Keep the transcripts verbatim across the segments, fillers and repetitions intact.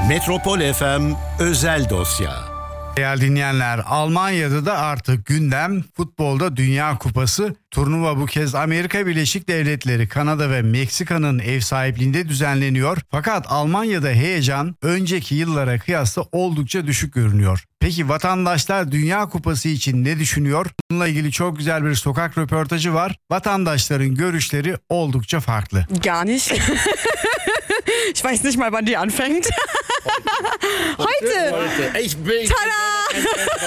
Metropol F M özel dosya. Değerli dinleyenler, Almanya'da da artık gündem futbolda Dünya Kupası. Turnuva bu kez Amerika Birleşik Devletleri, Kanada ve Meksika'nın ev sahipliğinde düzenleniyor. Fakat Almanya'da heyecan önceki yıllara kıyasla oldukça düşük görünüyor. Peki vatandaşlar Dünya Kupası için ne düşünüyor? Bununla ilgili çok güzel bir sokak röportajı var. Vatandaşların görüşleri oldukça farklı. Gar nicht. Ich weiß nicht mal, wann die anfängt. Heute. Heute. Ich bin. Tada!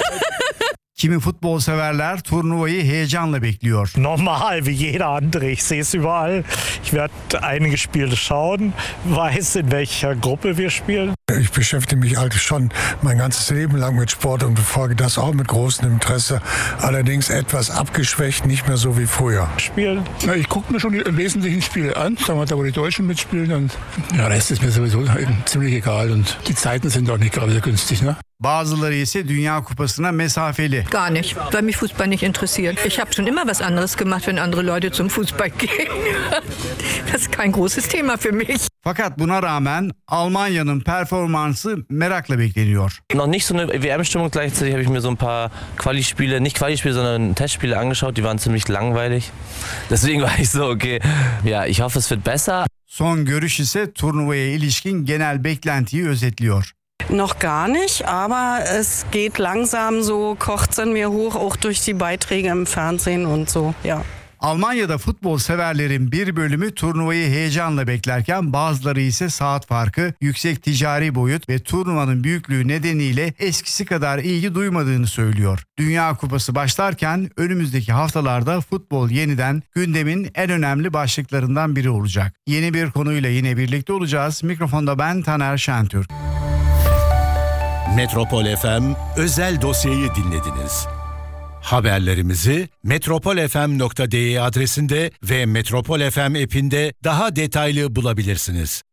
Kimi futbol severler turnuvayı heyecanla bekliyor. Normal, wie jeder andere. Ich sehe es überall. Ich werde einige Spiele schauen, weiß in welcher Gruppe wir spielen. Ich beschäftige mich eigentlich schon mein ganzes Leben lang mit Sport und verfolge das auch mit großem Interesse. Allerdings etwas abgeschwächt, nicht mehr so wie früher. Spielen. Ja, ich gucke mir schon die wesentlichen Spiele an, sagen wir, da wo die Deutschen mitspielen. Und ja, Rest ist mir sowieso ziemlich egal und die Zeiten sind auch nicht gerade so günstig, ne? Bazıları ise Dünya Kupası'na mesafeli. Gar nicht, weil mich Fußball nicht interessiert. Ich habe schon immer was anderes gemacht, wenn andere Leute zum Fußball gehen. Das ist kein großes Thema für mich. Fakat buna rağmen Almanya'nın performansı merakla bekleniyor. Noch nicht so eine W M-Stimmung, gleichzeitig habe ich mir so ein paar Quali-Spiele, nicht Quali-Spiele, sondern Testspiele angeschaut, die waren ziemlich langweilig. Deswegen war ich so, okay, ja, ich hoffe es wird besser. Son görüş ise turnuvaya ilişkin genel beklentiyi özetliyor. Noch gar nicht, aber es geht langsam so, kocht's in mir hoch, auch durch die Beiträge im Fernsehen und so, ja. Almanya'da futbol severlerin bir bölümü turnuvayı heyecanla beklerken bazıları ise saat farkı, yüksek ticari boyut ve turnuvanın büyüklüğü nedeniyle eskisi kadar ilgi duymadığını söylüyor. Dünya Kupası başlarken önümüzdeki haftalarda futbol yeniden gündemin en önemli başlıklarından biri olacak. Yeni bir konuyla yine birlikte olacağız. Mikrofonda ben Taner Şentürk. Metropol F M özel dosyayı dinlediniz. Haberlerimizi metropol f m nokta d e adresinde ve Metropol F M app'inde daha detaylı bulabilirsiniz.